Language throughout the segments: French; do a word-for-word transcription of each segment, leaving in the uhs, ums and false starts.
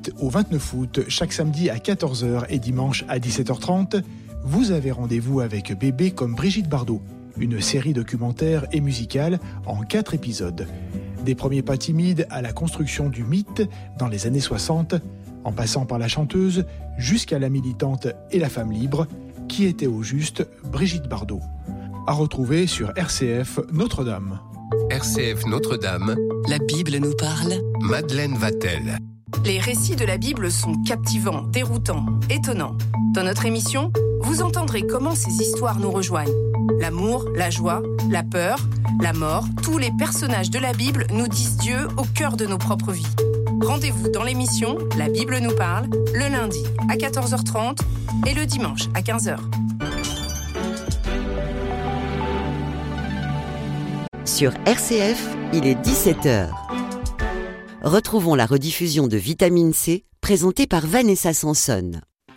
dix-huit au vingt-neuf août, chaque samedi à quatorze heures et dimanche à dix-sept heures trente, vous avez rendez-vous avec Bébé comme Brigitte Bardot, une série documentaire et musicale en quatre épisodes. Des premiers pas timides à la construction du mythe dans les années soixante, en passant par la chanteuse jusqu'à la militante et la femme libre, qui était au juste Brigitte Bardot. À retrouver sur R C F Notre-Dame. R C F Notre-Dame, la Bible nous parle. Madeleine Vatel. Les récits de la Bible sont captivants, déroutants, étonnants. Dans notre émission, vous entendrez comment ces histoires nous rejoignent. L'amour, la joie, la peur, la mort, tous les personnages de la Bible nous disent Dieu au cœur de nos propres vies. Rendez-vous dans l'émission La Bible nous parle, le lundi à quatorze heures trente et le dimanche à quinze heures. Sur R C F, il est dix-sept heures. Retrouvons la rediffusion de Vitamine C, présentée par Vanessa Sanson.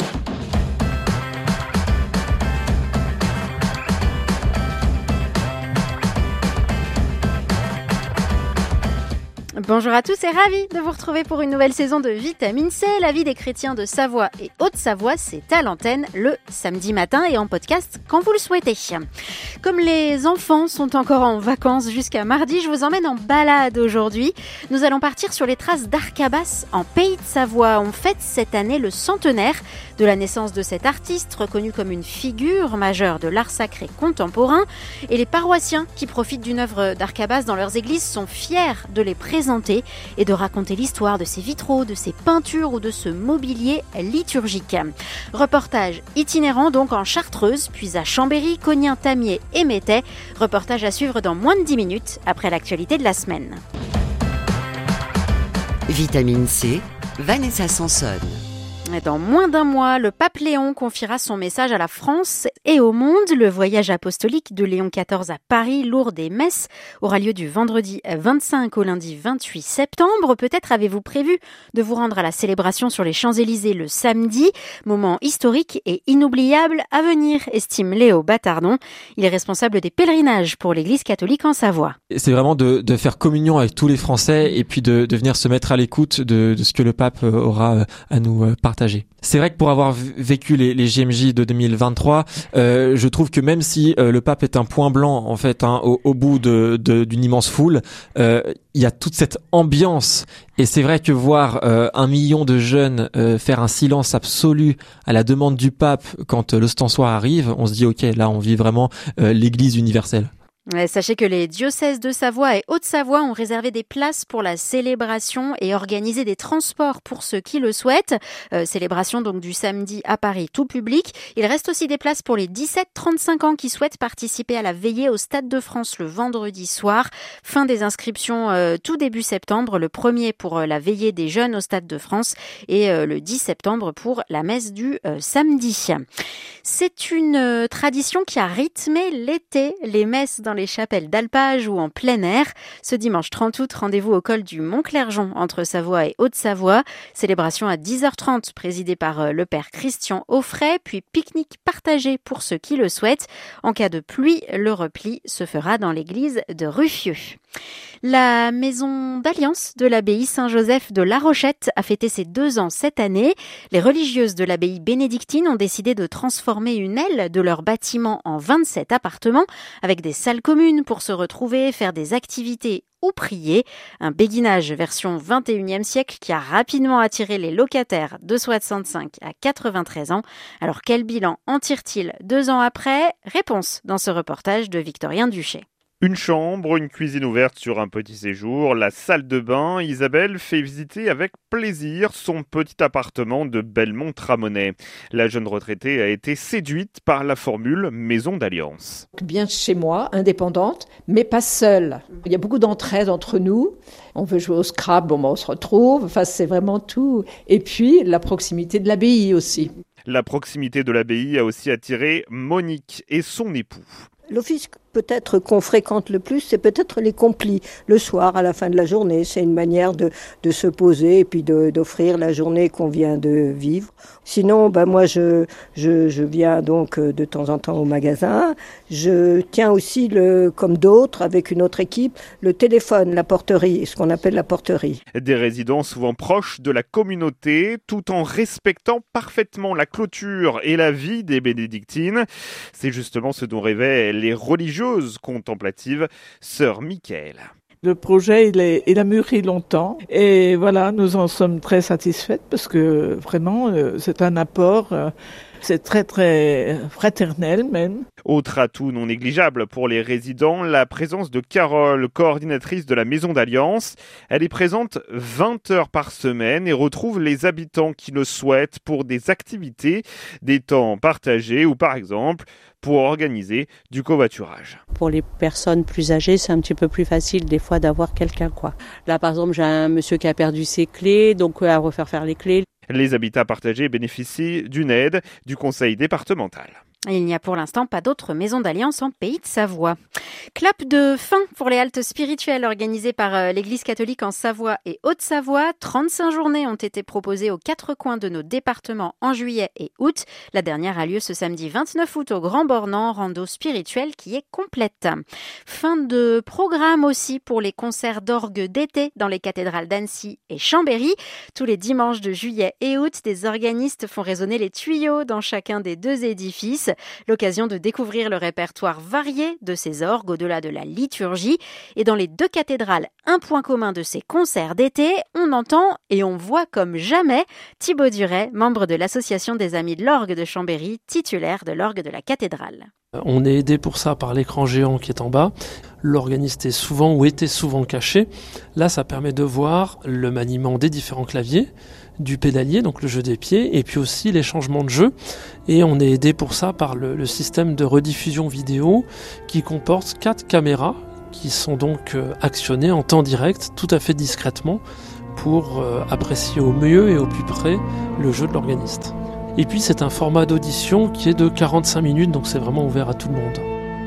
Bonjour à tous et ravi de vous retrouver pour une nouvelle saison de Vitamine C. La vie des chrétiens de Savoie et Haute-Savoie, c'est à l'antenne le samedi matin et en podcast quand vous le souhaitez. Comme les enfants sont encore en vacances jusqu'à mardi, je vous emmène en balade aujourd'hui. Nous allons partir sur les traces d'Arcabas en Pays de Savoie. On fête cette année le centenaire de la naissance de cet artiste, reconnu comme une figure majeure de l'art sacré contemporain. Et les paroissiens qui profitent d'une œuvre d'Arcabas dans leurs églises sont fiers de les présenter et de raconter l'histoire de ces vitraux, de ces peintures ou de ce mobilier liturgique. Reportage itinérant donc en Chartreuse, puis à Chambéry, Cognin, Tamier et Métais. Reportage à suivre dans moins de dix minutes après l'actualité de la semaine. Vitamine C, Vanessa Sanson. Dans moins d'un mois, le pape Léon confiera son message à la France et au monde. Le voyage apostolique de Léon quatorze à Paris, Lourdes et Metz aura lieu du vendredi vingt-cinq au lundi vingt-huit septembre. Peut-être avez-vous prévu de vous rendre à la célébration sur les Champs-Élysées le samedi. Moment historique et inoubliable à venir, estime Léo Battardon. Il est responsable des pèlerinages pour l'Église catholique en Savoie. C'est vraiment de, de faire communion avec tous les Français et puis de, de venir se mettre à l'écoute de, de ce que le pape aura à nous partager. C'est vrai que pour avoir vécu les, les J M J de deux mille vingt-trois, euh, je trouve que même si euh, le pape est un point blanc en fait hein, au, au bout de, de, d'une immense foule, euh, il y a toute cette ambiance et c'est vrai que voir euh, un million de jeunes euh, faire un silence absolu à la demande du pape quand euh, l'ostensoir arrive, on se dit ok là on vit vraiment euh, l'Église universelle. Sachez que les diocèses de Savoie et Haute-Savoie ont réservé des places pour la célébration et organisé des transports pour ceux qui le souhaitent. Euh, célébration donc du samedi à Paris, tout public. Il reste aussi des places pour les dix-sept trente-cinq ans qui souhaitent participer à la veillée au Stade de France le vendredi soir. Fin des inscriptions euh, tout début septembre. Le premier pour euh, la veillée des jeunes au Stade de France et euh, le dix septembre pour la messe du euh, samedi. C'est une euh, tradition qui a rythmé l'été, les messes dans les chapelles d'alpage ou en plein air. Ce dimanche trente août, rendez-vous au col du Mont-Clergeon entre Savoie et Haute-Savoie. Célébration à dix heures trente présidée par le père Christian Offray, puis pique-nique partagé pour ceux qui le souhaitent. En cas de pluie, le repli se fera dans l'église de Ruffieux. La maison d'alliance de l'abbaye Saint-Joseph de La Rochette a fêté ses deux ans cette année. Les religieuses de l'abbaye bénédictine ont décidé de transformer une aile de leur bâtiment en vingt-sept appartements avec des salles communes pour se retrouver, faire des activités ou prier. Un béguinage version vingt et unième siècle qui a rapidement attiré les locataires de soixante-cinq à quatre-vingt-treize ans. Alors quel bilan en tire-t-il deux ans après ? Réponse dans ce reportage de Victorien Duché. Une chambre, une cuisine ouverte sur un petit séjour, la salle de bain. Isabelle fait visiter avec plaisir son petit appartement de Belmont-Tramonais. La jeune retraitée a été séduite par la formule maison d'alliance. Bien chez moi, indépendante, mais pas seule. Il y a beaucoup d'entraide entre nous. On veut jouer au Scrabble, bon, on se retrouve. Enfin, c'est vraiment tout. Et puis, la proximité de l'abbaye aussi. La proximité de l'abbaye a aussi attiré Monique et son époux. L'office peut-être qu'on fréquente le plus, c'est peut-être les complis. Le soir, à la fin de la journée, c'est une manière de, de se poser et puis de, d'offrir la journée qu'on vient de vivre. Sinon, ben moi, je, je, je viens donc de temps en temps au magasin. Je tiens aussi, le, comme d'autres, avec une autre équipe, le téléphone, la porterie, ce qu'on appelle la porterie. Des résidents souvent proches de la communauté, tout en respectant parfaitement la clôture et la vie des bénédictines. C'est justement ce dont rêvaient les religieuses contemplatives, sœur Michael. Le projet, il, est, il a mûri longtemps et voilà, nous en sommes très satisfaites parce que vraiment, euh, c'est un apport, euh, c'est très très fraternel même. Autre atout non négligeable pour les résidents, la présence de Carole, coordinatrice de la Maison d'Alliance. Elle est présente vingt heures par semaine et retrouve les habitants qui le souhaitent pour des activités, des temps partagés ou par exemple pour organiser du covoiturage. Pour les personnes plus âgées, c'est un petit peu plus facile des fois d'avoir quelqu'un, quoi. Là, par exemple, j'ai un monsieur qui a perdu ses clés, donc à refaire faire les clés. Les habitats partagés bénéficient d'une aide du conseil départemental. Il n'y a pour l'instant pas d'autres maisons d'alliance en Pays de Savoie. Clap de fin pour les haltes spirituelles organisées par l'Église catholique en Savoie et Haute-Savoie. trente-cinq journées ont été proposées aux quatre coins de nos départements en juillet et août. La dernière a lieu ce samedi vingt-neuf août au Grand Bornand, rando spirituelle qui est complète. Fin de programme aussi pour les concerts d'orgue d'été dans les cathédrales d'Annecy et Chambéry. Tous les dimanches de juillet et août, des organistes font résonner les tuyaux dans chacun des deux édifices. L'occasion de découvrir le répertoire varié de ces orgues au-delà de la liturgie. Et dans les deux cathédrales, un point commun de ces concerts d'été, on entend et on voit comme jamais Thibaut Duret, membre de l'association des Amis de l'Orgue de Chambéry, titulaire de l'orgue de la cathédrale. On est aidé pour ça par l'écran géant qui est en bas. L'organiste est souvent ou était souvent caché. Là, ça permet de voir le maniement des différents claviers, du pédalier, donc le jeu des pieds, et puis aussi les changements de jeu. Et on est aidé pour ça par le, le système de rediffusion vidéo qui comporte quatre caméras qui sont donc euh, actionnées en temps direct, tout à fait discrètement, pour euh, apprécier au mieux et au plus près le jeu de l'organiste. Et puis c'est un format d'audition qui est de quarante-cinq minutes, donc c'est vraiment ouvert à tout le monde.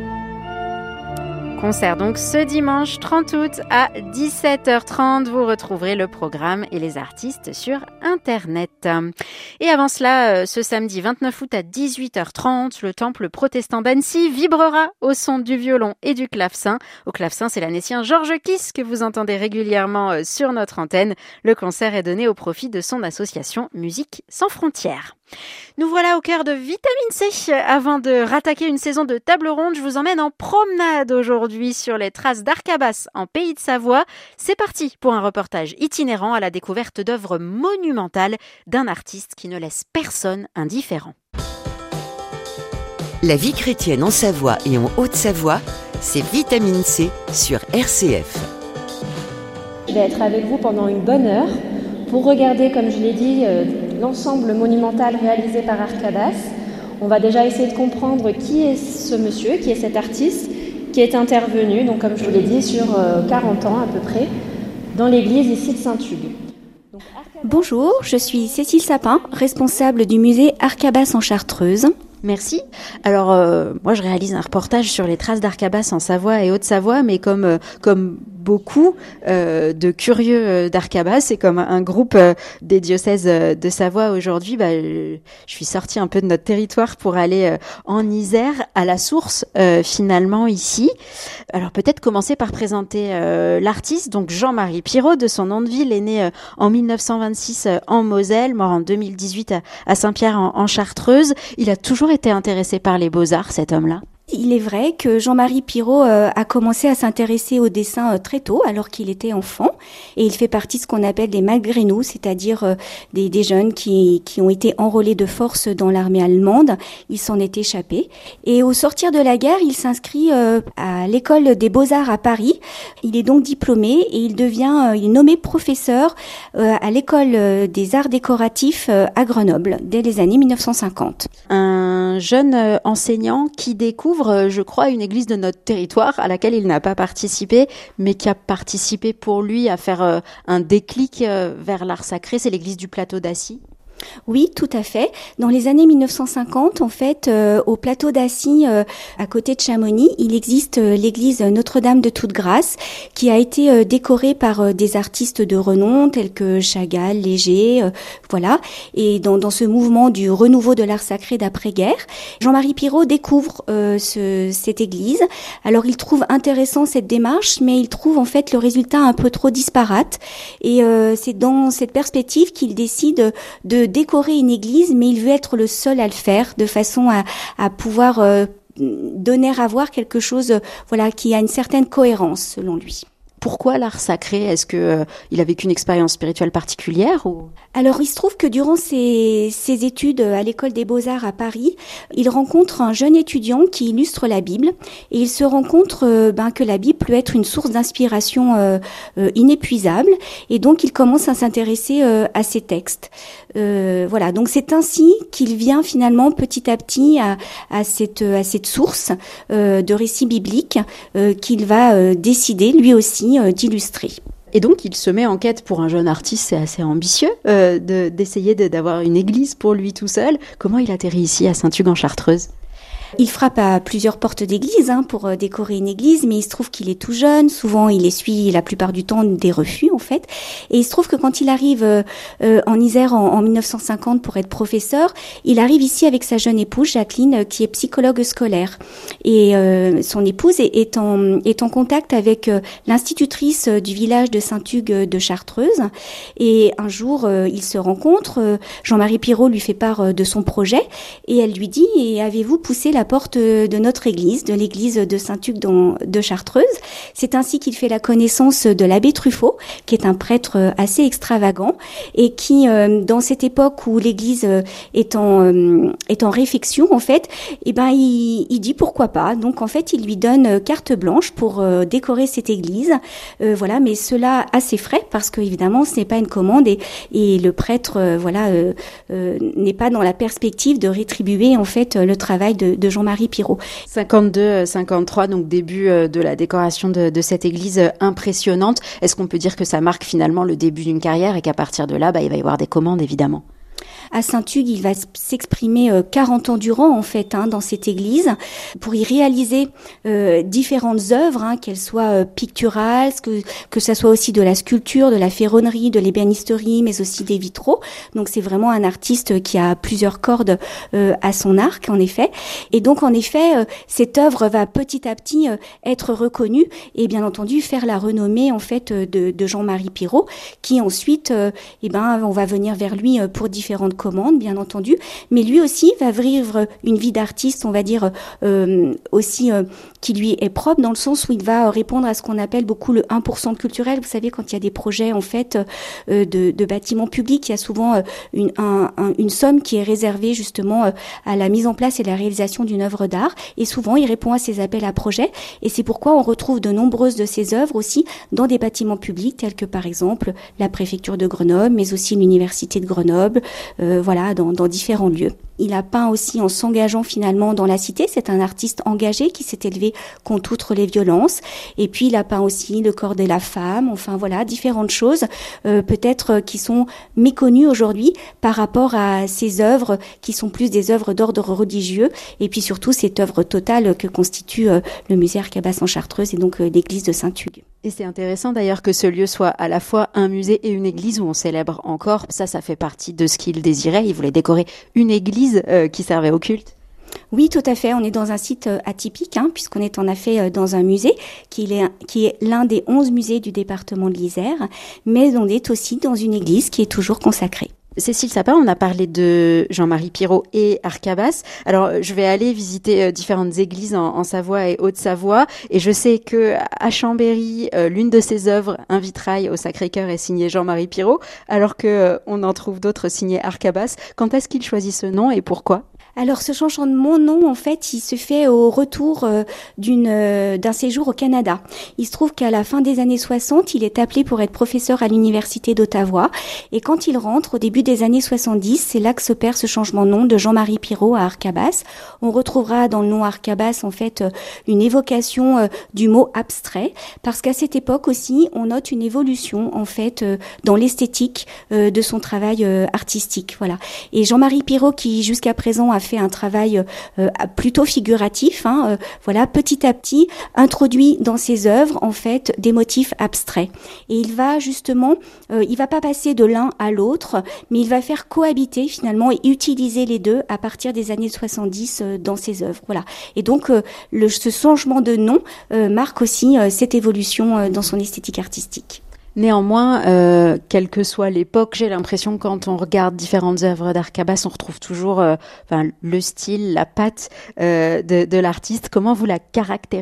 Concert donc ce dimanche trente août à dix-sept heures trente. Vous retrouverez le programme et les artistes sur Internet. Et avant cela, ce samedi vingt-neuf août à dix-huit heures trente, le temple protestant d'Annecy vibrera au son du violon et du clavecin. Au clavecin, c'est l'annécien Georges Kiss que vous entendez régulièrement sur notre antenne. Le concert est donné au profit de son association Musique sans frontières. Nous voilà au cœur de Vitamine C. Avant de rattaquer une saison de table ronde, je vous emmène en promenade aujourd'hui sur les traces d'Arcabas en Pays de Savoie. C'est parti pour un reportage itinérant à la découverte d'œuvres monumentales d'un artiste qui ne laisse personne indifférent. La vie chrétienne en Savoie et en Haute-Savoie, c'est Vitamine C sur R C F. Je vais être avec vous pendant une bonne heure pour regarder, comme je l'ai dit, euh, l'ensemble monumental réalisé par Arcabas. On va déjà essayer de comprendre qui est ce monsieur, qui est cet artiste, qui est intervenu, donc comme je vous l'ai dit, sur euh, quarante ans à peu près, dans l'église ici de Saint-Hugues. Donc, Arcabas... Bonjour, je suis Cécile Sapin, responsable du musée Arcabas en Chartreuse. Merci. Alors, euh, moi, je réalise un reportage sur les traces d'Arcabas en Savoie et Haute-Savoie, mais comme euh, comme beaucoup euh, de curieux euh, d'Arcabas et comme un groupe euh, des diocèses euh, de Savoie aujourd'hui, bah, je, je suis sortie un peu de notre territoire pour aller euh, en Isère, à la source, euh, finalement, ici. Alors, peut-être commencer par présenter euh, l'artiste, donc Jean-Marie Pirot, de son nom de ville, est né euh, en mille neuf cent vingt-six euh, en Moselle, mort en deux mille dix-huit à, à Saint-Pierre en, en Chartreuse. Il a toujours été intéressé par les beaux-arts, cet homme-là. Il est vrai que Jean-Marie Pirot euh, a commencé à s'intéresser au dessin euh, très tôt, alors qu'il était enfant, et il fait partie de ce qu'on appelle des malgré nous, c'est-à-dire euh, des, des jeunes qui, qui ont été enrôlés de force dans l'armée allemande. Il s'en est échappé, et au sortir de la guerre, il s'inscrit euh, à l'école des Beaux-Arts à Paris. Il est donc diplômé et il devient, euh, il est nommé professeur euh, à l'école euh, des arts décoratifs euh, à Grenoble dès les années mille neuf cent cinquante. Un jeune euh, enseignant qui découvre, je crois, une église de notre territoire à laquelle il n'a pas participé, mais qui a participé pour lui à faire euh, un déclic euh, vers l'art sacré. C'est l'église du Plateau d'Assy. Oui, tout à fait. Dans les années mille neuf cent cinquante, en fait, euh, au plateau d'Assy, euh, à côté de Chamonix, il existe euh, l'église Notre-Dame de Toute-Grâce, qui a été euh, décorée par euh, des artistes de renom tels que Chagall, Léger, euh, voilà. Et dans, dans ce mouvement du renouveau de l'art sacré d'après-guerre, Jean-Marie Pirot découvre euh, ce, cette église. Alors, il trouve intéressant cette démarche, mais il trouve en fait le résultat un peu trop disparate. Et euh, c'est dans cette perspective qu'il décide de décorer une église, mais il veut être le seul à le faire, de façon à, à pouvoir euh, donner à voir quelque chose, euh, voilà, qui a une certaine cohérence selon lui. Pourquoi l'art sacré ? Est-ce que euh, il a vécu une expérience spirituelle particulière ou... Alors, il se trouve que durant ses, ses études à l'école des Beaux-Arts à Paris, il rencontre un jeune étudiant qui illustre la Bible, et il se rend compte euh, ben, que la Bible peut être une source d'inspiration euh, euh, inépuisable, et donc il commence à s'intéresser euh, à ces textes. Euh, voilà, donc c'est ainsi qu'il vient finalement petit à petit à, à cette à cette source euh, de récits bibliques euh, qu'il va euh, décider lui aussi euh, d'illustrer. Et donc il se met en quête pour un jeune artiste, c'est assez ambitieux euh, de, d'essayer de, d'avoir une église pour lui tout seul. Comment il atterrit ici à Saint-Hugues en Chartreuse ? Il frappe à plusieurs portes d'église hein, pour euh, décorer une église, mais il se trouve qu'il est tout jeune. Souvent, il essuie la plupart du temps des refus, en fait. Et il se trouve que quand il arrive euh, euh, en Isère en, en mille neuf cent cinquante pour être professeur, il arrive ici avec sa jeune épouse, Jacqueline, euh, qui est psychologue scolaire. Et euh, son épouse est, est, en, est en contact avec euh, l'institutrice euh, du village de Saint-Hugues de Chartreuse. Et un jour, euh, ils se rencontrent. Euh, Jean-Marie Pirot lui fait part euh, de son projet, et elle lui dit « Et avez-vous poussé la la porte de notre église, de l'église de Saint-Hugues de Chartreuse ». C'est ainsi qu'il fait la connaissance de l'abbé Truffaut, qui est un prêtre assez extravagant et qui, dans cette époque où l'église est en, est en réfection, en fait, eh ben, il, il dit pourquoi pas. Donc, en fait, il lui donne carte blanche pour décorer cette église. Euh, voilà, mais cela à ses frais, parce que évidemment, ce n'est pas une commande et, et le prêtre, euh, voilà, euh, euh, n'est pas dans la perspective de rétribuer, en fait, le travail de, de Jean-Marie Pirot. cinquante-deux cinquante-trois, donc début de la décoration de, de cette église impressionnante. Est-ce qu'on peut dire que ça marque finalement le début d'une carrière et qu'à partir de là, bah, il va y avoir des commandes évidemment ? À Saint-Hugues, il va s'exprimer euh, quarante ans durant, en fait, hein, dans cette église, pour y réaliser euh, différentes œuvres, hein, qu'elles soient euh, picturales, que, que ça soit aussi de la sculpture, de la ferronnerie, de l'ébénisterie, mais aussi des vitraux. Donc, c'est vraiment un artiste qui a plusieurs cordes euh, à son arc, en effet. Et donc, en effet, euh, cette œuvre va petit à petit euh, être reconnue et, bien entendu, faire la renommée, en fait, de, de Jean-Marie Pirot, qui ensuite, euh, eh ben, on va venir vers lui euh, pour différentes commande, bien entendu, mais lui aussi va vivre une vie d'artiste, on va dire, euh, aussi euh, qui lui est propre, dans le sens où il va répondre à ce qu'on appelle beaucoup le un pour cent culturel. Vous savez, quand il y a des projets, en fait, euh, de, de bâtiments publics, il y a souvent euh, une, un, un, une somme qui est réservée, justement, euh, à la mise en place et la réalisation d'une œuvre d'art, et souvent, il répond à ces appels à projets, et c'est pourquoi on retrouve de nombreuses de ces œuvres aussi dans des bâtiments publics, tels que, par exemple, la préfecture de Grenoble, mais aussi l'université de Grenoble, euh, voilà, dans, dans différents lieux. Il a peint aussi en s'engageant finalement dans la cité. C'est un artiste engagé qui s'est élevé contre outre les violences. Et puis il a peint aussi le corps de la femme. Enfin voilà, différentes choses euh, peut-être qui sont méconnues aujourd'hui par rapport à ces œuvres qui sont plus des œuvres d'ordre religieux. Et puis surtout cette œuvre totale que constitue euh, le musée Arcabas en Chartreuse et donc euh, l'église de Saint-Hugues. Et c'est intéressant d'ailleurs que ce lieu soit à la fois un musée et une église où on célèbre encore. Ça, ça fait partie de ce qu'il désirait. Il voulait décorer une église euh, qui servait au culte. Oui, tout à fait. On est dans un site euh, atypique, hein, puisqu'on est en effet euh, dans un musée qui est, qui est l'un des onze musées du département de l'Isère, mais on est aussi dans une église qui est toujours consacrée. Cécile Sapin, on a parlé de Jean-Marie Pirot et Arcabas. Alors, je vais aller visiter euh, différentes églises en, en Savoie et Haute-Savoie. Et je sais que à Chambéry, euh, l'une de ses œuvres, un vitrail au Sacré-Cœur, est signée Jean-Marie Pirot, alors que euh, on en trouve d'autres signées Arcabas. Quand est-ce qu'il choisit ce nom et pourquoi ? Alors ce changement de mon nom, en fait, il se fait au retour euh, d'une, euh, d'un séjour au Canada. Il se trouve qu'à la fin des années soixante, il est appelé pour être professeur à l'université d'Ottawa. Et quand il rentre, au début des années soixante-dix, c'est là que s'opère ce changement de nom de Jean-Marie Pirot à Arcabas. On retrouvera dans le nom Arcabas, en fait, une évocation euh, du mot abstrait, parce qu'à cette époque aussi, on note une évolution, en fait, euh, dans l'esthétique euh, de son travail euh, artistique. Voilà. Et Jean-Marie Pirot, qui jusqu'à présent a fait un travail euh, plutôt figuratif, hein, euh, voilà, petit à petit introduit dans ses œuvres en fait des motifs abstraits. Et il va justement, euh, il va pas passer de l'un à l'autre, mais il va faire cohabiter finalement et utiliser les deux à partir des années soixante-dix euh, dans ses œuvres. Voilà. Et donc euh, le, ce changement de nom euh, marque aussi euh, cette évolution euh, dans son esthétique artistique. Néanmoins, euh, quelle que soit l'époque, j'ai l'impression que quand on regarde différentes œuvres d'Arcabas, on retrouve toujours euh, enfin, le style, la patte euh, de, de l'artiste. Comment vous la caractériseriez ?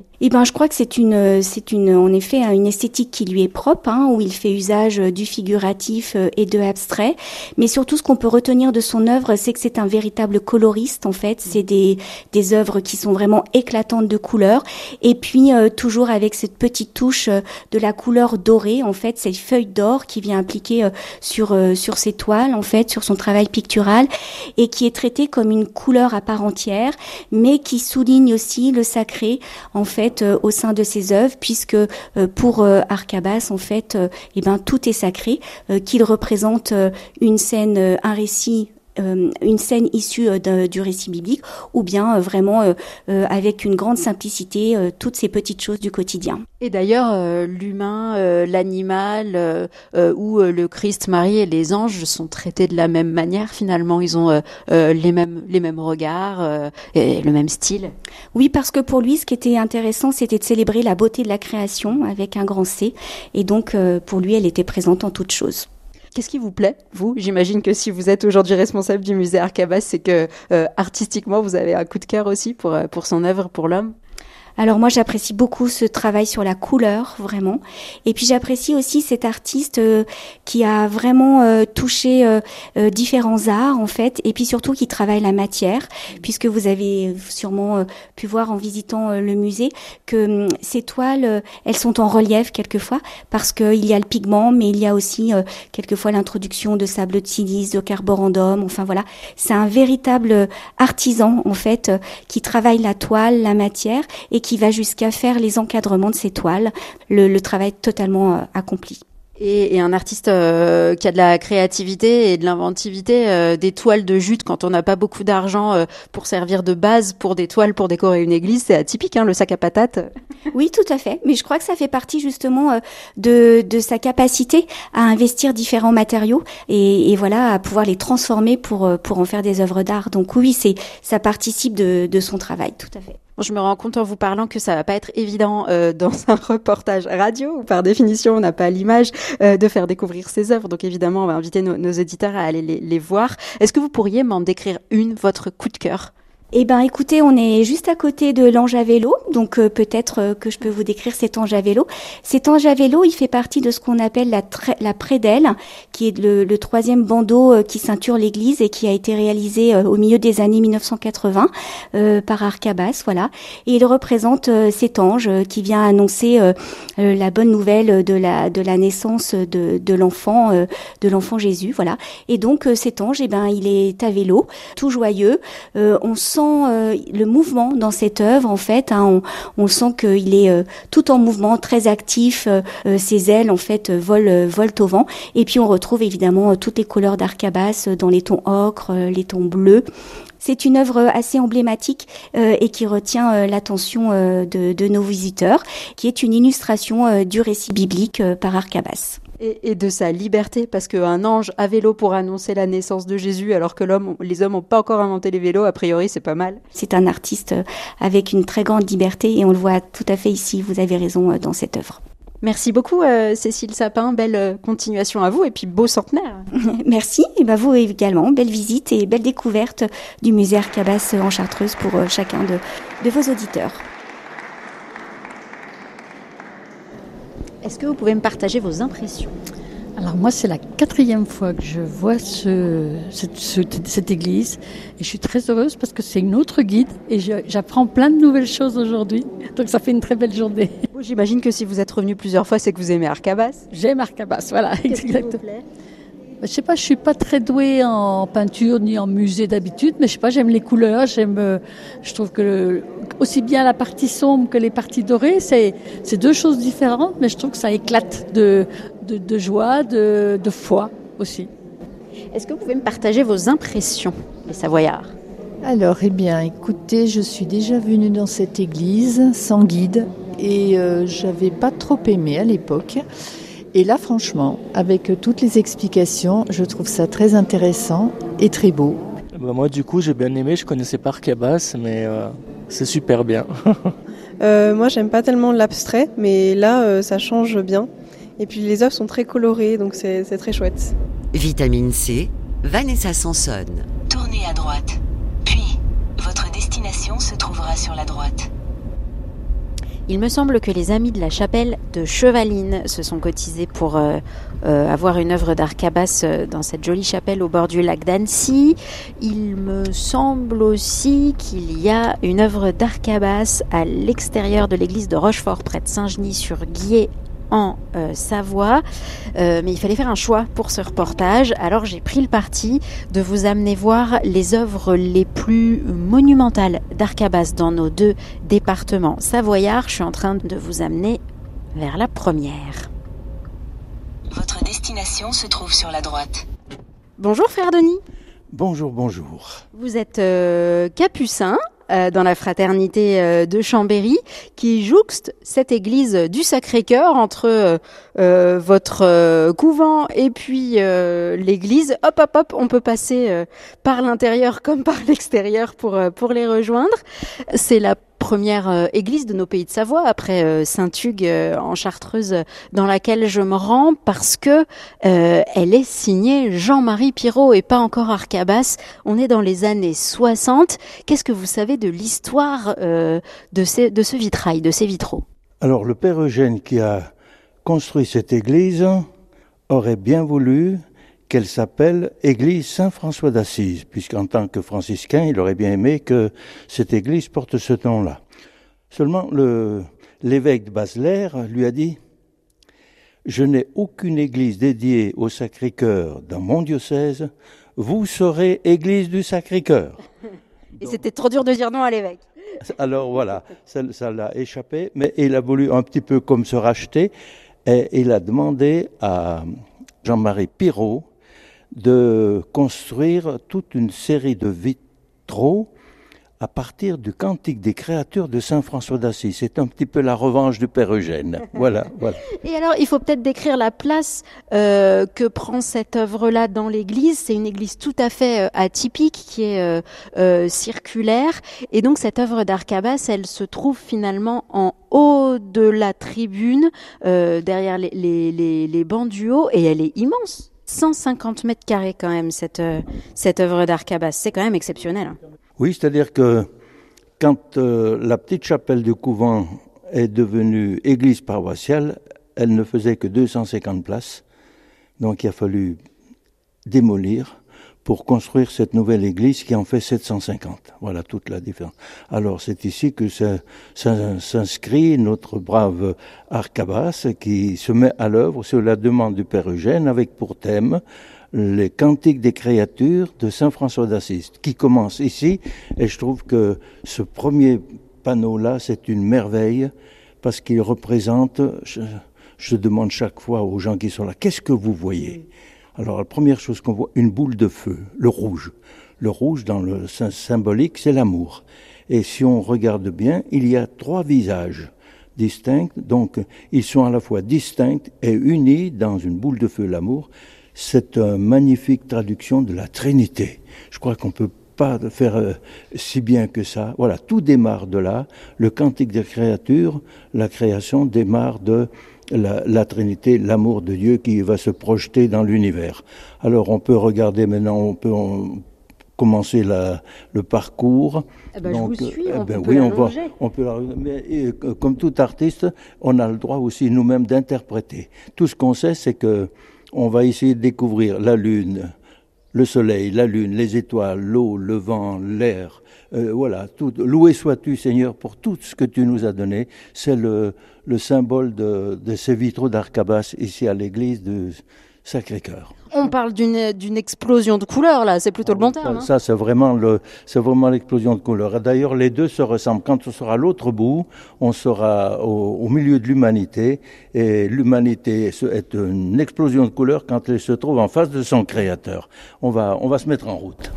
Eh ben, je crois que c'est une, c'est une, en effet, une esthétique qui lui est propre, hein, où il fait usage du figuratif et de l'abstrait. Mais surtout, ce qu'on peut retenir de son œuvre, c'est que c'est un véritable coloriste. En fait, c'est des des œuvres qui sont vraiment éclatantes de couleurs, et puis euh, toujours avec cette petite touche euh, de la couleur dorée. En fait, cette feuille d'or qui vient appliquer euh, sur euh, sur ses toiles, en fait, sur son travail pictural, et qui est traitée comme une couleur à part entière, mais qui souligne aussi le sacré, en fait, euh, au sein de ses œuvres, puisque euh, pour euh, Arcabas, en fait, euh, eh ben tout est sacré, euh, qu'il représente euh, une scène, euh, un récit. Euh, une scène issue euh, de, du récit biblique, ou bien euh, vraiment euh, euh, avec une grande simplicité, euh, toutes ces petites choses du quotidien. Et d'ailleurs, euh, l'humain, euh, l'animal, euh, euh, ou euh, le Christ, Marie et les anges sont traités de la même manière finalement. Ils ont euh, euh, les mêmes les mêmes regards euh, et le même style. Oui, parce que pour lui, ce qui était intéressant, c'était de célébrer la beauté de la création avec un grand C. Et donc, euh, pour lui, elle était présente en toutes choses. Qu'est-ce qui vous plaît, vous ? J'imagine que si vous êtes aujourd'hui responsable du musée Arcabas, c'est que euh, artistiquement, vous avez un coup de cœur aussi pour, pour son œuvre, pour l'homme. Alors moi, j'apprécie beaucoup ce travail sur la couleur, vraiment. Et puis j'apprécie aussi cet artiste euh, qui a vraiment euh, touché euh, euh, différents arts, en fait, et puis surtout qui travaille la matière, puisque vous avez sûrement euh, pu voir en visitant euh, le musée que euh, ces toiles, euh, elles sont en relief quelquefois, parce qu'il y a le pigment, mais il y a aussi euh, quelquefois l'introduction de sable de silice, de carborandum, enfin voilà. C'est un véritable artisan, en fait, euh, qui travaille la toile, la matière, et qui qui va jusqu'à faire les encadrements de ces toiles, le, le travail totalement euh, accompli. Et, et un artiste euh, qui a de la créativité et de l'inventivité, euh, des toiles de jute quand on n'a pas beaucoup d'argent euh, pour servir de base pour des toiles pour décorer une église, c'est atypique, hein, le sac à patates. Oui, tout à fait. Mais je crois que ça fait partie justement euh, de, de sa capacité à investir différents matériaux et, et voilà, à pouvoir les transformer pour, pour en faire des œuvres d'art. Donc oui, c'est, ça participe de, de son travail, tout à fait. Je me rends compte en vous parlant que ça va pas être évident euh, dans un reportage radio où par définition on n'a pas l'image euh, de faire découvrir ses œuvres. Donc évidemment on va inviter nos, nos auditeurs à aller les, les voir. Est-ce que vous pourriez m'en décrire une, votre coup de cœur ? Eh ben, écoutez, on est juste à côté de l'ange à vélo, donc euh, peut-être euh, que je peux vous décrire cet ange à vélo. Cet ange à vélo, il fait partie de ce qu'on appelle la, tra- la prédelle, qui est le, le troisième bandeau euh, qui ceinture l'église et qui a été réalisé euh, au milieu des années mille neuf cent quatre-vingts euh, par Arcabas, voilà. Et il représente euh, cet ange euh, qui vient annoncer euh, euh, la bonne nouvelle de la de la naissance de, de l'enfant, euh, de l'enfant Jésus, voilà. Et donc euh, cet ange, eh ben, il est à vélo, tout joyeux. Euh, on sent Euh, le mouvement dans cette œuvre, en fait, hein, on, on sent qu'il est euh, tout en mouvement, très actif, euh, euh, ses ailes en fait euh, volent, euh, volent au vent, et puis on retrouve évidemment euh, toutes les couleurs d'Arcabas euh, dans les tons ocre, euh, les tons bleus. C'est une œuvre assez emblématique euh, et qui retient euh, l'attention euh, de, de nos visiteurs, qui est une illustration euh, du récit biblique euh, par Arcabas. Et, et de sa liberté, parce qu'un ange à vélo pour annoncer la naissance de Jésus, alors que l'homme, les hommes n'ont pas encore inventé les vélos, a priori c'est pas mal. C'est un artiste avec une très grande liberté et on le voit tout à fait ici, vous avez raison, dans cette œuvre. Merci beaucoup euh, Cécile Sapin, belle euh, continuation à vous et puis beau centenaire. Merci, et ben vous également, belle visite et belle découverte du musée Arcabas en Chartreuse pour euh, chacun de, de vos auditeurs. Est-ce que vous pouvez me partager vos impressions ? Alors moi, c'est la quatrième fois que je vois ce, cette, ce, cette église et je suis très heureuse parce que c'est une autre guide et je, j'apprends plein de nouvelles choses aujourd'hui. Donc ça fait une très belle journée. Bon, j'imagine que si vous êtes revenu plusieurs fois, c'est que vous aimez Arcabas. J'aime Arcabas, voilà. Qu'est-ce qui vous plaît ? Je sais pas, je suis pas très douée en peinture ni en musée d'habitude, mais je sais pas, j'aime les couleurs, j'aime, euh, je trouve que le, aussi bien la partie sombre que les parties dorées, c'est, c'est deux choses différentes, mais je trouve que ça éclate de, de, de joie, de, de foi aussi. Est-ce que vous pouvez me partager vos impressions, les Savoyards ? Alors, eh bien, écoutez, je suis déjà venue dans cette église sans guide et euh, j'avais pas trop aimé à l'époque. Et là, franchement, avec toutes les explications, je trouve ça très intéressant et très beau. Bah moi, du coup, j'ai bien aimé. Je connaissais pas Arcabas, mais euh, c'est super bien. euh, moi, j'aime pas tellement l'abstrait, mais là, euh, ça change bien. Et puis, les œuvres sont très colorées, donc c'est, c'est très chouette. Vitamine C, Vanessa Sanson. Tournez à droite, puis votre destination se trouvera sur la droite. Il me semble que les amis de la chapelle de Chevaline se sont cotisés pour euh, euh, avoir une œuvre d'Arcabas dans cette jolie chapelle au bord du lac d'Annecy. Il me semble aussi qu'il y a une œuvre d'Arcabas à l'extérieur de l'église de Rochefort, près de Saint-Genis-sur-Guiers, en euh, Savoie, euh, mais il fallait faire un choix pour ce reportage, alors j'ai pris le parti de vous amener voir les œuvres les plus monumentales d'Arcabas dans nos deux départements savoyards. Je suis en train de vous amener vers la première. Votre destination se trouve sur la droite. Bonjour frère Denis. Bonjour, bonjour. Vous êtes euh, capucin euh, dans la fraternité euh, de Chambéry, qui jouxte cette église du Sacré-Cœur entre euh, euh, votre euh, couvent et puis euh, l'église. Hop, hop, hop, on peut passer euh, par l'intérieur comme par l'extérieur pour euh, pour les rejoindre. C'est la première euh, église de nos pays de Savoie, après euh, Saint-Hugues euh, en Chartreuse, dans laquelle je me rends parce que euh, elle est signée Jean-Marie Pirot et pas encore Arcabas. On est dans les années soixante. Qu'est-ce que vous savez de l'histoire euh, de, ces, de ce vitrail, de ces vitraux ? Alors, le père Eugène qui a construit cette église aurait bien voulu qu'elle s'appelle Église Saint-François d'Assise, puisqu'en tant que franciscain, il aurait bien aimé que cette église porte ce nom-là. Seulement, le, l'évêque de Baselère lui a dit « Je n'ai aucune église dédiée au Sacré-Cœur dans mon diocèse, vous serez église du Sacré-Cœur. » Et donc, c'était trop dur de dire non à l'évêque. Alors voilà, ça, ça l'a échappé, mais il a voulu un petit peu comme se racheter, et il a demandé à Jean-Marie Pirot de construire toute une série de vitraux à partir du Cantique des créatures de Saint François d'Assise. C'est un petit peu la revanche du Père Eugène. Voilà, voilà. Et alors, il faut peut-être décrire la place euh, que prend cette œuvre-là dans l'église. C'est une église tout à fait euh, atypique, qui est euh, euh, circulaire. Et donc, cette œuvre d'Arcabas, elle se trouve finalement en haut de la tribune, euh, derrière les, les, les, les bancs du haut, et elle est immense. cent cinquante mètres carrés quand même, cette, euh, cette œuvre d'Arcabas. C'est quand même exceptionnel. Hein. Oui, c'est-à-dire que quand euh, la petite chapelle du couvent est devenue église paroissiale, elle ne faisait que deux cent cinquante places. Donc il a fallu démolir pour construire cette nouvelle église qui en fait sept cent cinquante. Voilà toute la différence. Alors c'est ici que ça, ça s'inscrit notre brave Arcabas qui se met à l'œuvre sur la demande du Père Eugène avec pour thème les Cantiques des créatures de Saint François d'Assise, qui commence ici, et je trouve que ce premier panneau-là, c'est une merveille, parce qu'il représente, je, je demande chaque fois aux gens qui sont là, qu'est-ce que vous voyez ? Alors la première chose qu'on voit, une boule de feu, le rouge. Le rouge, dans le symbolique, c'est l'amour. Et si on regarde bien, il y a trois visages distincts, donc ils sont à la fois distincts et unis dans une boule de feu, l'amour. C'est une magnifique traduction de la Trinité. Je crois qu'on ne peut pas faire euh, si bien que ça. Voilà, tout démarre de là. Le Cantique des créatures, la création démarre de la, la Trinité, l'amour de Dieu qui va se projeter dans l'univers. Alors on peut regarder maintenant, on peut on, commencer la, le parcours. Eh ben, Donc, je vous suis, on eh ben, peut oui, l'allonger. on va, on peut la, mais et, comme tout artiste, on a le droit aussi nous-mêmes d'interpréter. Tout ce qu'on sait, c'est que on va essayer de découvrir la lune, le soleil, la lune, les étoiles, l'eau, le vent, l'air. Euh, voilà, tout. Loué sois-tu, Seigneur, pour tout ce que tu nous as donné. C'est le, le symbole de, de ces vitraux d'Arcabas ici à l'église de Sacré-Cœur. On parle d'une, d'une explosion de couleurs, là, c'est plutôt le bon terme. Ça, ça c'est vraiment le, c'est vraiment l'explosion de couleurs. Et d'ailleurs, les deux se ressemblent. Quand on sera à l'autre bout, on sera au, au milieu de l'humanité. Et l'humanité est une explosion de couleurs quand elle se trouve en face de son Créateur. On va, on va se mettre en route.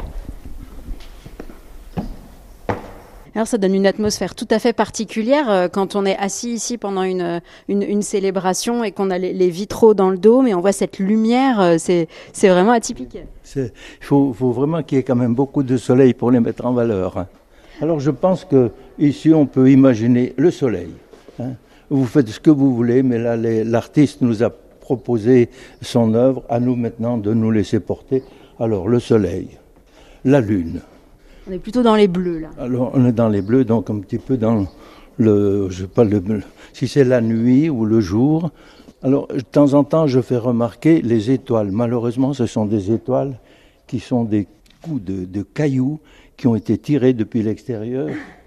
Alors ça donne une atmosphère tout à fait particulière euh, quand on est assis ici pendant une, une, une célébration et qu'on a les, les vitraux dans le dôme et on voit cette lumière, euh, c'est, c'est vraiment atypique. Il faut, faut vraiment qu'il y ait quand même beaucoup de soleil pour les mettre en valeur. Hein. Alors je pense que ici on peut imaginer le soleil. Hein. Vous faites ce que vous voulez, mais là les, l'artiste nous a proposé son œuvre, à nous maintenant de nous laisser porter. Alors le soleil, la lune. On est plutôt dans les bleus, là. Alors, on est dans les bleus, donc un petit peu dans le, je sais pas, le, si c'est la nuit ou le jour. Alors, de temps en temps, je fais remarquer les étoiles. Malheureusement, ce sont des étoiles qui sont des coups de, de cailloux qui ont été tirés depuis l'extérieur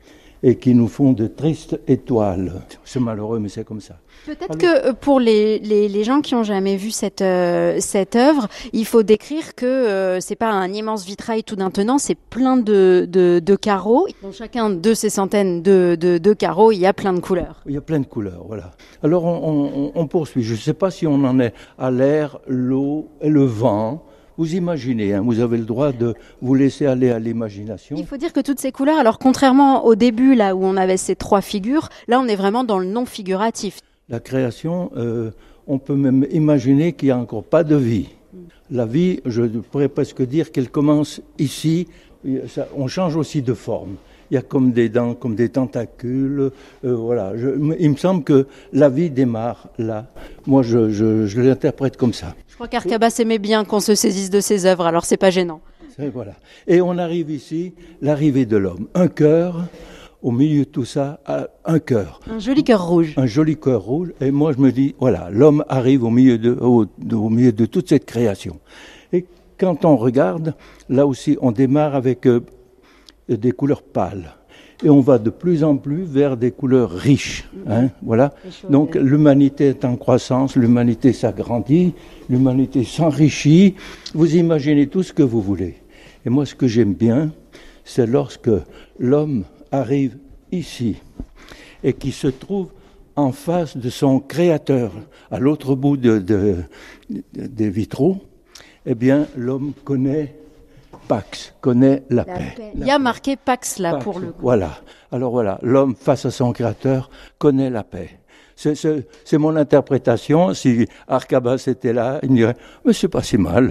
et qui nous font de tristes étoiles. C'est malheureux, mais c'est comme ça. Peut-être que pour les, les, les gens qui n'ont jamais vu cette, euh, cette œuvre, il faut décrire que euh, c'est pas un immense vitrail tout d'un tenant, c'est plein de, de, de carreaux. Dans chacun de ces centaines de, de, de carreaux, il y a plein de couleurs. Il y a plein de couleurs, voilà. Alors on, on, on poursuit. Je ne sais pas si on en est à l'air, l'eau et le vent. Vous imaginez, hein, vous avez le droit de vous laisser aller à l'imagination. Il faut dire que toutes ces couleurs, alors contrairement au début, là où on avait ces trois figures, là on est vraiment dans le non figuratif. La création, euh, on peut même imaginer qu'il n'y a encore pas de vie. La vie, je pourrais presque dire qu'elle commence ici. Ça, on change aussi de forme. Il y a comme des dents, comme des tentacules. Euh, voilà. Je, il me semble que la vie démarre là. Moi, je, je, je l'interprète comme ça. Je crois qu'Arcabas aimait bien qu'on se saisisse de ses œuvres, alors c'est pas gênant. C'est, voilà. Et on arrive ici, l'arrivée de l'homme. Un cœur, au milieu de tout ça, un cœur. Un joli cœur rouge. Un joli cœur rouge. Et moi, je me dis, voilà, l'homme arrive au milieu de, au, au milieu de toute cette création. Et quand on regarde, là aussi, on démarre avec euh, des couleurs pâles. Et on va de plus en plus vers des couleurs riches. Hein, voilà. Donc l'humanité est en croissance, l'humanité s'agrandit, l'humanité s'enrichit. Vous imaginez tout ce que vous voulez. Et moi, ce que j'aime bien, c'est lorsque l'homme arrive ici et qui se trouve en face de son créateur, à l'autre bout de, de, de, des vitraux. Eh bien, l'homme connaît Pax, connaît la, la paix. paix. Il y a marqué Pax là Pax, pour le coup. Voilà. Alors voilà, l'homme face à son créateur connaît la paix. C'est, c'est, c'est mon interprétation. Si Arcabas était là, il dirait « mais c'est pas si mal ».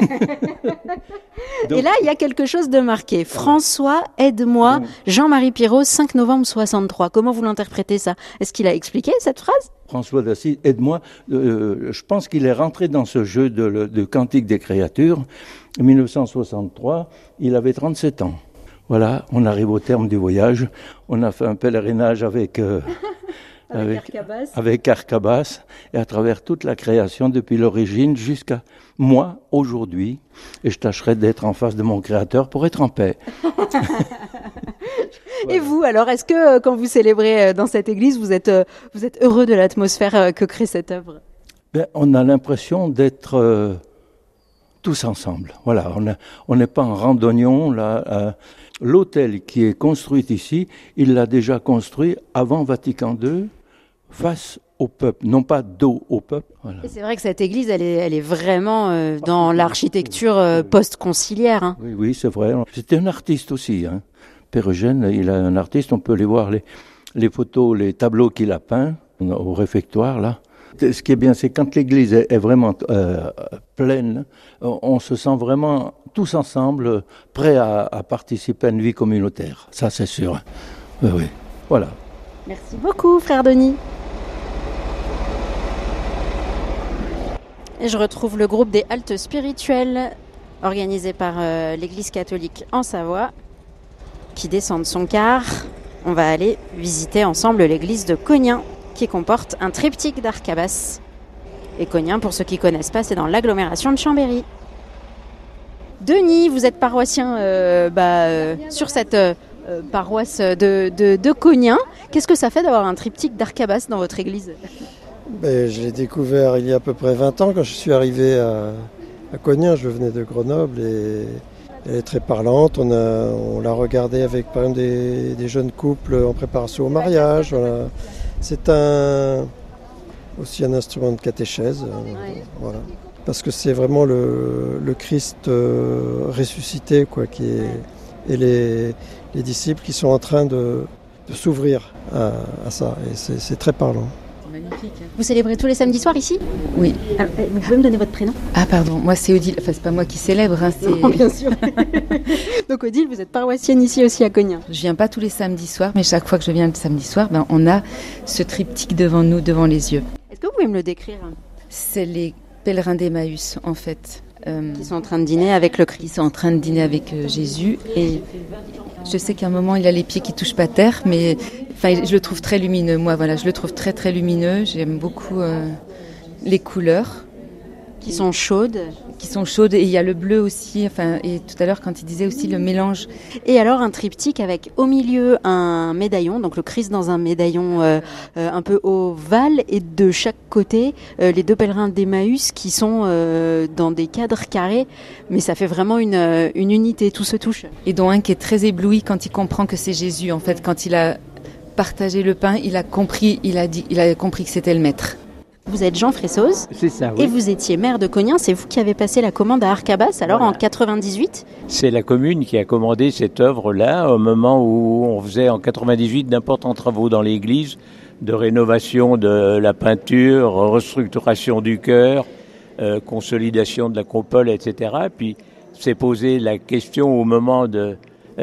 Donc, et là, il y a quelque chose de marqué. François, aide-moi, Jean-Marie Pirot, cinq novembre soixante-trois. Comment vous l'interprétez ça? Est-ce qu'il a expliqué cette phrase? François d'Assise, aide-moi. Euh, je pense qu'il est rentré dans ce jeu de, de Cantique des créatures. En dix-neuf cent soixante-trois, il avait trente-sept ans. Voilà, on arrive au terme du voyage. On a fait un pèlerinage avec, euh, avec, avec, Arcabas. avec Arcabas et à travers toute la création depuis l'origine jusqu'à moi aujourd'hui. Et je tâcherai d'être en face de mon créateur pour être en paix. Et vous, alors, est-ce que quand vous célébrez dans cette église, vous êtes, vous êtes heureux de l'atmosphère que crée cette œuvre? Ben, on a l'impression d'être euh, tous ensemble. Voilà, on n'est pas en randonnion. Là, euh, l'hôtel qui est construit ici, il l'a déjà construit avant Vatican deux, face au peuple, non pas dos au peuple. Voilà. Et c'est vrai que cette église, elle est, elle est vraiment euh, dans l'architecture euh, post-conciliaire. Hein. Oui, oui, c'est vrai. C'était un artiste aussi. Hein. Père Eugène, il est un artiste. On peut aller voir les, les photos, les tableaux qu'il a peints au réfectoire, là. Ce qui est bien, c'est quand l'église est, est vraiment euh, pleine, on, on se sent vraiment tous ensemble, prêts à, à participer à une vie communautaire. Ça, c'est sûr. Oui, oui. Voilà. Merci beaucoup, frère Denis. Et je retrouve le groupe des haltes spirituelles organisé par euh, l'Église catholique en Savoie qui descend de son car. On va aller visiter ensemble l'église de Cognin qui comporte un triptyque d'Arcabas. Et Cognin, pour ceux qui ne connaissent pas, c'est dans l'agglomération de Chambéry. Denis, vous êtes paroissien euh, bah, euh, sur cette euh, paroisse de, de, de Cognin. Qu'est-ce que ça fait d'avoir un triptyque d'Arcabas dans votre église ? Ben, je l'ai découvert il y a à peu près vingt ans quand je suis arrivé à, à Cognin. Je venais de Grenoble et elle est très parlante. On, a, on l'a regardée avec par exemple des, des jeunes couples en préparation au mariage. Voilà. C'est un, aussi un instrument de catéchèse. Ouais. Voilà. Parce que c'est vraiment le, le Christ euh, ressuscité quoi, qui est, et les, les disciples qui sont en train de, de s'ouvrir à, à ça. Et c'est, c'est très parlant. Magnifique. Vous célébrez tous les samedis soirs ici ? Oui. Alors, vous pouvez me donner votre prénom ? Ah pardon, moi c'est Odile. Enfin c'est pas moi qui célèbre. Hein, c'est... Non, bien sûr. Donc Odile, vous êtes paroissienne ici aussi à Cognin. Je viens pas tous les samedis soirs, mais chaque fois que je viens le samedi soir, ben, on a ce triptyque devant nous, devant les yeux. Est-ce que vous pouvez me le décrire ? C'est les pèlerins d'Emmaüs en fait. Euh, qui sont en train de dîner avec le Christ. Ils sont en train de dîner avec euh, Jésus et je sais qu'à un moment il a les pieds qui touchent pas terre, mais enfin je le trouve très lumineux. Moi voilà, je le trouve très très lumineux. J'aime beaucoup euh, les couleurs qui sont chaudes, qui sont chaudes et il y a le bleu aussi. Enfin et tout à l'heure quand il disait aussi le mélange. Et alors un triptyque avec au milieu un médaillon, donc le Christ dans un médaillon euh, euh, un peu ovale et de chaque côté euh, les deux pèlerins d'Emmaüs qui sont euh, dans des cadres carrés, mais ça fait vraiment une une unité, tout se touche. Et dont un qui est très ébloui quand il comprend que c'est Jésus en fait, quand il a partagé le pain, il a compris, il a dit, il a compris que c'était le maître. Vous êtes Jean Fressoz, c'est ça, oui. Et vous étiez maire de Cognin, c'est vous qui avez passé la commande à Arcabas, alors voilà. En quatre-vingt-dix-huit ? C'est la commune qui a commandé cette œuvre-là au moment où on faisait en quatre-vingt-dix-huit d'importants travaux dans l'église, de rénovation de la peinture, restructuration du chœur, euh, consolidation de la coupole, et cetera. Puis s'est posé la question au moment de,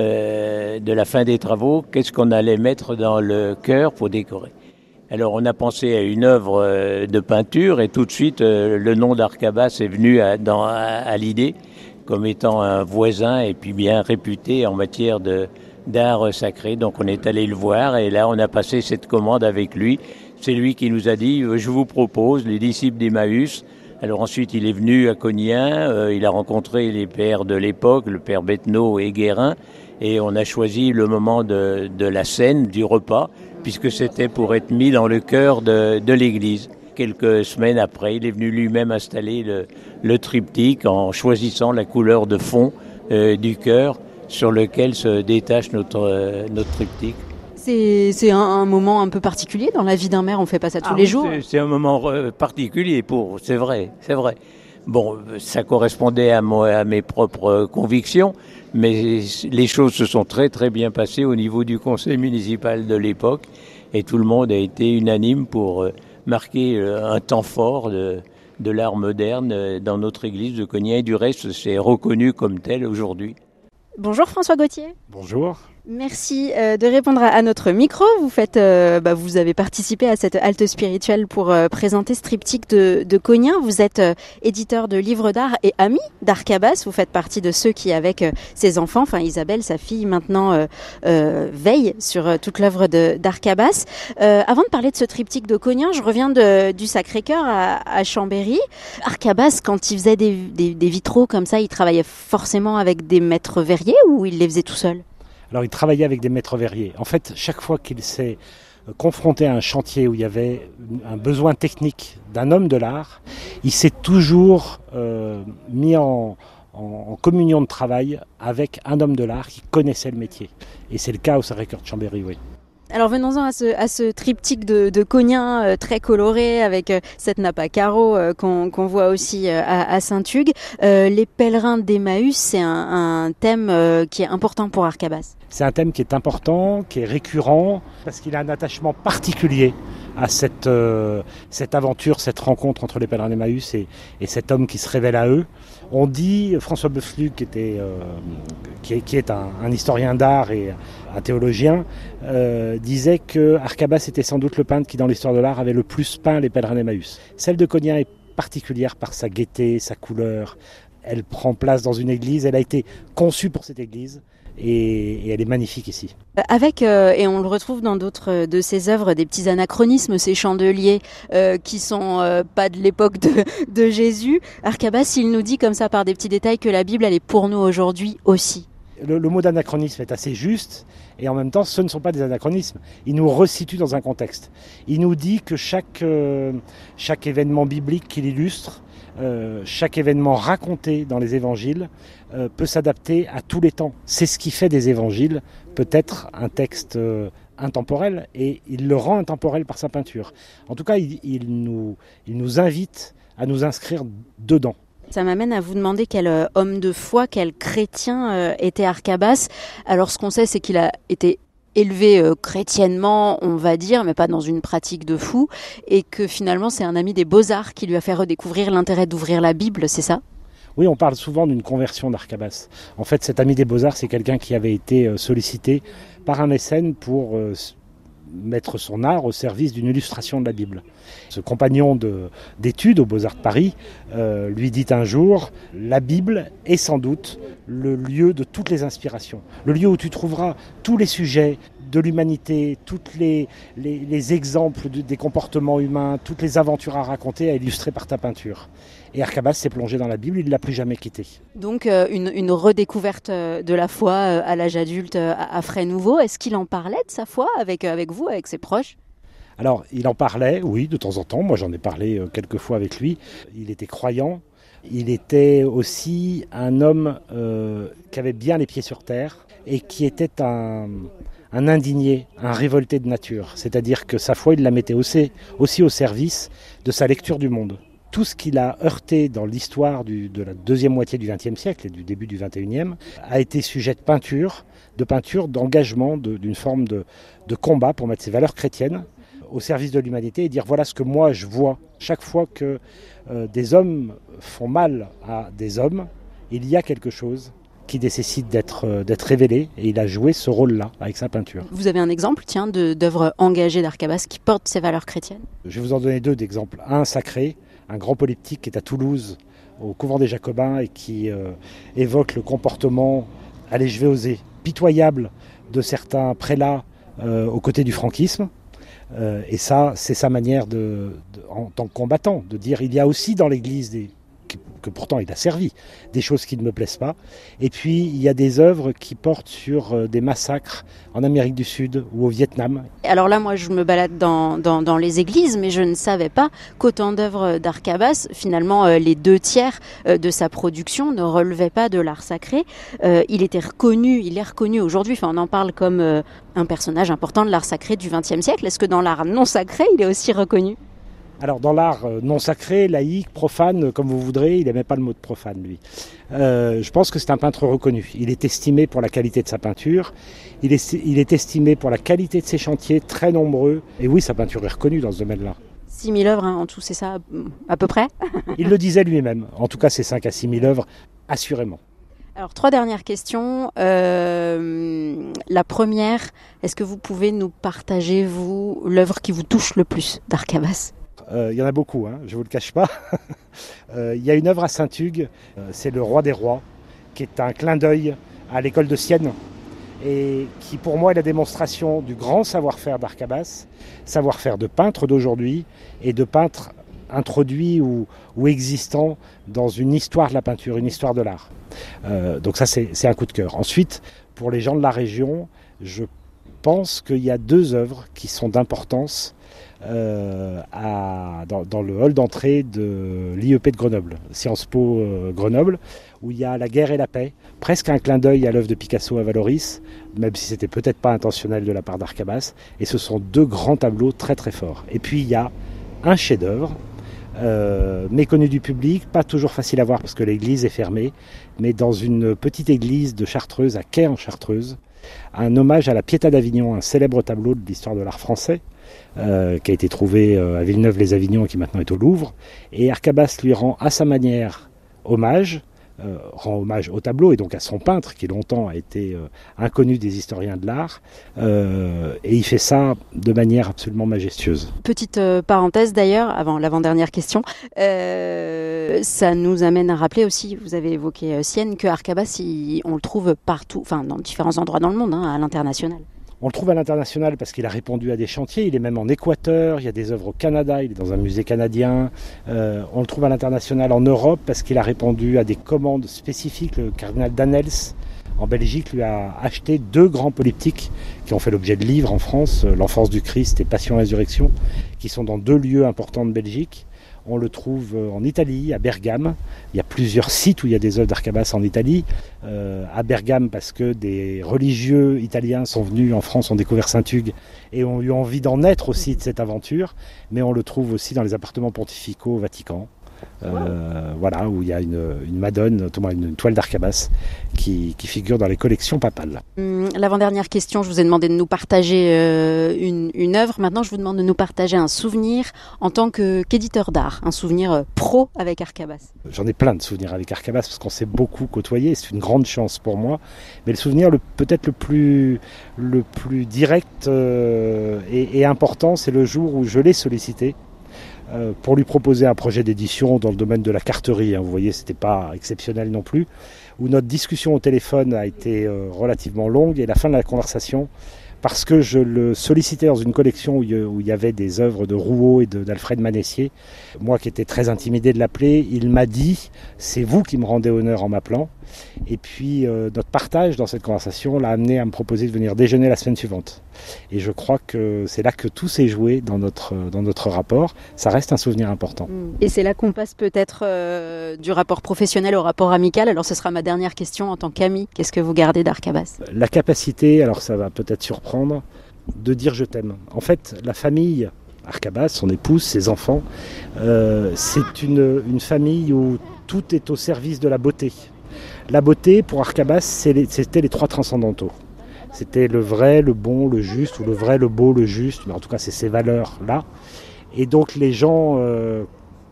euh, de la fin des travaux, qu'est-ce qu'on allait mettre dans le chœur pour décorer ? Alors on a pensé à une œuvre de peinture et tout de suite euh, le nom d'Arcabas est venu à, dans, à, à l'idée comme étant un voisin et puis bien réputé en matière de, d'art sacré. Donc on est allé le voir et là on a passé cette commande avec lui. C'est lui qui nous a dit euh, je vous propose les disciples d'Emmaüs. Alors ensuite il est venu à Cognin, euh, il a rencontré les pères de l'époque, le père Bethenot et Guérin et on a choisi le moment de, de la scène, du repas, puisque c'était pour être mis dans le cœur de, de l'église. Quelques semaines après, il est venu lui-même installer le, le triptyque en choisissant la couleur de fond euh, du chœur sur lequel se détache notre, euh, notre triptyque. C'est, c'est un, un moment un peu particulier dans la vie d'un maire, on ne fait pas ça tous ah, les jours. C'est, c'est un moment euh, particulier, pour, c'est vrai, c'est vrai. Bon, ça correspondait à, moi, à mes propres convictions, mais les choses se sont très très bien passées au niveau du conseil municipal de l'époque et tout le monde a été unanime pour marquer un temps fort de, de l'art moderne dans notre église de Cognin et du reste c'est reconnu comme tel aujourd'hui. Bonjour François Gauthier. Bonjour. Merci euh, de répondre à, à notre micro. Vous faites, euh, bah, vous avez participé à cette halte spirituelle pour euh, présenter ce triptyque de, de Cognin. Vous êtes euh, éditeur de livres d'art et ami d'Arcabas. Vous faites partie de ceux qui, avec euh, ses enfants, enfin Isabelle, sa fille, maintenant euh, euh, veille sur euh, toute l'œuvre de, d'Arcabas. Euh, avant de parler de ce triptyque de Cognin, je reviens de, du Sacré-Cœur à, à Chambéry. Arcabas, quand il faisait des, des, des vitraux comme ça, il travaillait forcément avec des maîtres verriers ou il les faisait tout seul ? Alors il travaillait avec des maîtres verriers. En fait, chaque fois qu'il s'est confronté à un chantier où il y avait un besoin technique d'un homme de l'art, il s'est toujours euh, mis en, en, en communion de travail avec un homme de l'art qui connaissait le métier. Et c'est le cas au Sacré-Cœur de Chambéry, oui. Alors venons-en à ce, à ce triptyque de, de Cognin euh, très coloré avec euh, cette nappe à carreaux euh, qu'on, qu'on voit aussi euh, à, à Saint-Hugues. Euh, les pèlerins d'Emmaüs, c'est un, un thème euh, qui est important pour Arcabas. C'est un thème qui est important, qui est récurrent, parce qu'il a un attachement particulier à cette, euh, cette aventure, cette rencontre entre les pèlerins d'Emmaüs et, et cet homme qui se révèle à eux. On dit, François Boeufluc, qui, était, euh, qui est, qui est un, un historien d'art et un théologien, euh, disait que Arcabas était sans doute le peintre qui, dans l'histoire de l'art, avait le plus peint les pèlerins d'Emmaüs. Celle de Cognin est particulière par sa gaieté, sa couleur, elle prend place dans une église, elle a été conçue pour cette église. Et, et elle est magnifique ici. Avec, euh, et on le retrouve dans d'autres de ses œuvres, des petits anachronismes, ces chandeliers euh, qui sont euh, pas de l'époque de, de Jésus. Arcabas, il nous dit comme ça par des petits détails que la Bible, elle est pour nous aujourd'hui aussi. Le, le mot d'anachronisme est assez juste, et en même temps, ce ne sont pas des anachronismes. Il nous resitue dans un contexte. Il nous dit que chaque, euh, chaque événement biblique qu'il illustre, Euh, chaque événement raconté dans les évangiles euh, peut s'adapter à tous les temps. C'est ce qui fait des évangiles peut-être un texte euh, intemporel, et il le rend intemporel par sa peinture. En tout cas, il, il, nous, il nous invite à nous inscrire dedans. Ça m'amène à vous demander quel euh, homme de foi, quel chrétien euh, était Arcabas. Alors ce qu'on sait, c'est qu'il a été élevé euh, chrétiennement, on va dire, mais pas dans une pratique de fou, et que finalement c'est un ami des Beaux-Arts qui lui a fait redécouvrir l'intérêt d'ouvrir la Bible, c'est ça ? Oui, on parle souvent d'une conversion d'Arcabas. En fait, cet ami des Beaux-Arts, c'est quelqu'un qui avait été euh, sollicité par un mécène pour euh, mettre son art au service d'une illustration de la Bible. Ce compagnon de, d'études aux Beaux-Arts de Paris euh, lui dit un jour « La Bible est sans doute le lieu de toutes les inspirations, le lieu où tu trouveras tous les sujets de l'humanité, tous les, les, les exemples de, des comportements humains, toutes les aventures à raconter, à illustrer par ta peinture. » Et Arcabas s'est plongé dans la Bible, il ne l'a plus jamais quittée. Donc euh, une, une redécouverte de la foi euh, à l'âge adulte euh, à frais nouveaux. Est-ce qu'il en parlait de sa foi avec, euh, avec vous, avec ses proches ? Alors, il en parlait, oui, de temps en temps. Moi, j'en ai parlé euh, quelques fois avec lui. Il était croyant. Il était aussi un homme euh, qui avait bien les pieds sur terre et qui était un, un indigné, un révolté de nature. C'est-à-dire que sa foi, il la mettait aussi, aussi au service de sa lecture du monde. Tout ce qu'il a heurté dans l'histoire du, de la deuxième moitié du vingtième siècle et du début du vingt et unième a été sujet de peinture, de peinture, d'engagement, de, d'une forme de, de combat pour mettre ses valeurs chrétiennes au service de l'humanité et dire voilà ce que moi je vois. Chaque fois que euh, des hommes font mal à des hommes, il y a quelque chose qui nécessite d'être, euh, d'être révélé, et il a joué ce rôle-là avec sa peinture. Vous avez un exemple, tiens, de, d'œuvres engagées d'Arcabas qui portent ces valeurs chrétiennes ? Je vais vous en donner deux d'exemples. Un sacré, un grand polyptyque qui est à Toulouse, au couvent des Jacobins, et qui euh, évoque le comportement, allez je vais oser, pitoyable de certains prélats euh, aux côtés du franquisme. Euh, et ça, c'est sa manière, de, de, en tant que combattant, de dire il y a aussi dans l'Église des que, que pourtant il a servi, des choses qui ne me plaisent pas. Et puis il y a des œuvres qui portent sur euh, des massacres en Amérique du Sud ou au Vietnam. Alors là, moi, je me balade dans, dans, dans les églises, mais je ne savais pas qu'autant d'œuvres d'Arcabas, finalement, euh, les deux tiers euh, de sa production ne relevaient pas de l'art sacré. Euh, il était reconnu, il est reconnu aujourd'hui, enfin, on en parle comme euh, un personnage important de l'art sacré du vingtième siècle. Est-ce que dans l'art non sacré, il est aussi reconnu ? Alors dans l'art non sacré, laïque, profane, comme vous voudrez, il n'aimait pas le mot de profane, lui. Euh, je pense que c'est un peintre reconnu. Il est estimé pour la qualité de sa peinture, il est, il est estimé pour la qualité de ses chantiers, très nombreux. Et oui, sa peinture est reconnue dans ce domaine-là. six mille œuvres hein, en tout, c'est ça, à peu près ? Il le disait lui-même. En tout cas, c'est cinq à six mille œuvres, assurément. Alors, trois dernières questions. Euh, la première, est-ce que vous pouvez nous partager, vous, l'œuvre qui vous touche le plus d'Arcabas ? Il euh, y en a beaucoup, hein, je ne vous le cache pas. Il euh, y a une œuvre à Saint-Hugues, euh, c'est Le Roi des Rois, qui est un clin d'œil à l'école de Sienne, et qui pour moi est la démonstration du grand savoir-faire d'Arcabas, savoir-faire de peintre d'aujourd'hui et de peintre introduit ou, ou existant dans une histoire de la peinture, une histoire de l'art. Euh, donc ça, c'est, c'est un coup de cœur. Ensuite, pour les gens de la région, je pense qu'il y a deux œuvres qui sont d'importance euh, à, dans, dans le hall d'entrée de l'I E P de Grenoble, Sciences Po euh, Grenoble, où il y a La guerre et la paix, presque un clin d'œil à l'œuvre de Picasso à Valoris, même si c'était peut-être pas intentionnel de la part d'Arcabas, et ce sont deux grands tableaux très très forts. Et puis il y a un chef-d'œuvre, Euh, méconnu du public, pas toujours facile à voir parce que l'église est fermée, mais dans une petite église de Chartreuse, à Quai en Chartreuse, un hommage à la Pietà d'Avignon, un célèbre tableau de l'histoire de l'art français, euh, qui a été trouvé à Villeneuve-les-Avignon et qui maintenant est au Louvre, et Arcabas lui rend à sa manière hommage, euh, rend hommage au tableau et donc à son peintre qui longtemps a été euh, inconnu des historiens de l'art. Euh, et il fait ça de manière absolument majestueuse. Petite euh, parenthèse d'ailleurs, avant l'avant-dernière question, euh, ça nous amène à rappeler aussi, vous avez évoqué euh, Sienne, que Arcabas, il, on le trouve partout, enfin dans différents endroits dans le monde, hein, à l'international. On le trouve à l'international parce qu'il a répondu à des chantiers, il est même en Équateur, il y a des œuvres au Canada, il est dans un musée canadien. Euh, on le trouve à l'international en Europe parce qu'il a répondu à des commandes spécifiques. Le cardinal Danels en Belgique lui a acheté deux grands polyptyques qui ont fait l'objet de livres en France, L'Enfance du Christ et Passion et Résurrection, qui sont dans deux lieux importants de Belgique. On le trouve en Italie, à Bergame. Il y a plusieurs sites où il y a des œuvres d'Arcabas en Italie. Euh, à Bergame, parce que des religieux italiens sont venus en France, ont découvert Saint-Hugues et ont eu envie d'en être aussi de cette aventure. Mais on le trouve aussi dans les appartements pontificaux au Vatican. Euh, voilà, où il y a une, une Madone, notamment une toile d'Arcabas qui, qui figure dans les collections papales. L'avant-dernière question, je vous ai demandé de nous partager euh, une, une œuvre. Maintenant, je vous demande de nous partager un souvenir en tant que, qu'éditeur d'art, un souvenir euh, pro avec Arcabas. J'en ai plein de souvenirs avec Arcabas parce qu'on s'est beaucoup côtoyé, c'est une grande chance pour moi. Mais le souvenir le, peut-être le plus, le plus direct euh, et, et important, c'est le jour où je l'ai sollicité pour lui proposer un projet d'édition dans le domaine de la carterie. Vous voyez, c'était pas exceptionnel non plus, où notre discussion au téléphone a été relativement longue et la fin de la conversation, parce que je le sollicitais dans une collection où il y avait des œuvres de Rouault et de, d'Alfred Manessier. Moi qui étais très intimidé de l'appeler, il m'a dit « c'est vous qui me rendez honneur en m'appelant ». Et puis euh, notre partage dans cette conversation l'a amené à me proposer de venir déjeuner la semaine suivante. Et je crois que c'est là que tout s'est joué dans notre, dans notre rapport. Ça reste un souvenir important. Et c'est là qu'on passe peut-être euh, du rapport professionnel au rapport amical. Alors ce sera ma dernière question en tant qu'ami. Qu'est-ce que vous gardez d'Arcabas ? La capacité, alors ça va peut-être surprendre, de dire je t'aime. En fait, la famille Arcabas, son épouse, ses enfants, euh, c'est une, une famille où tout est au service de la beauté. La beauté, pour Arcabas, c'était les trois transcendantaux. C'était le vrai, le bon, le juste, ou le vrai, le beau, le juste. Mais en tout cas, c'est ces valeurs-là. Et donc, les gens euh,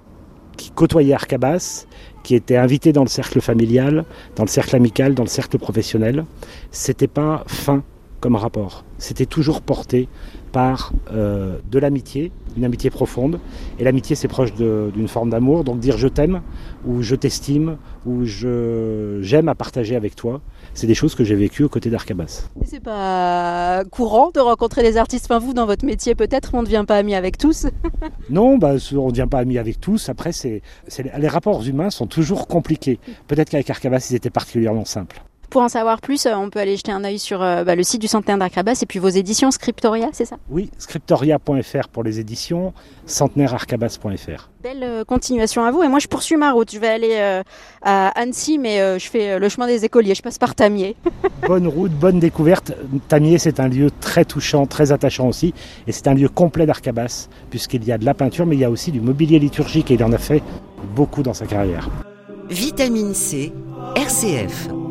qui côtoyaient Arcabas, qui étaient invités dans le cercle familial, dans le cercle amical, dans le cercle professionnel, c'était pas fin comme rapport. C'était toujours porté par euh, de l'amitié, une amitié profonde. Et l'amitié, c'est proche de, d'une forme d'amour. Donc dire je t'aime, ou je t'estime, ou je, j'aime à partager avec toi, c'est des choses que j'ai vécues aux côtés d'Arcabas. Et c'est pas courant de rencontrer des artistes, enfin vous, dans votre métier peut-être, on ne devient pas ami avec tous. Non, bah, on ne devient pas ami avec tous. Après, c'est, c'est, les rapports humains sont toujours compliqués. Peut-être qu'avec Arcabas, ils étaient particulièrement simples. Pour en savoir plus, on peut aller jeter un œil sur euh, bah, le site du Centenaire d'Arcabas et puis vos éditions Scriptoria, c'est ça ? Oui, scriptoria point f r pour les éditions, centenaire arcabas point f r. Belle euh, continuation à vous. Et moi, je poursuis ma route. Je vais aller euh, à Annecy, mais euh, je fais euh, le chemin des écoliers. Je passe par Tamier. Bonne route, bonne découverte. Tamier, c'est un lieu très touchant, très attachant aussi. Et c'est un lieu complet d'Arcabas, puisqu'il y a de la peinture, mais il y a aussi du mobilier liturgique. Et il en a fait beaucoup dans sa carrière. Vitamine C, R C F.